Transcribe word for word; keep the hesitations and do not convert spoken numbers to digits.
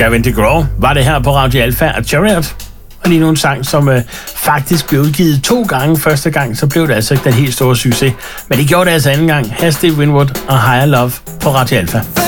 Gavin DeGraw var det her på Radio Alpha og Chariot. Og lige nu en sang, som øh, faktisk blev udgivet to gange. Første gang, så blev det altså ikke den helt store succes. Men det gjorde det altså anden gang. Her er Steve Winwood og Higher Love på Radio Alpha.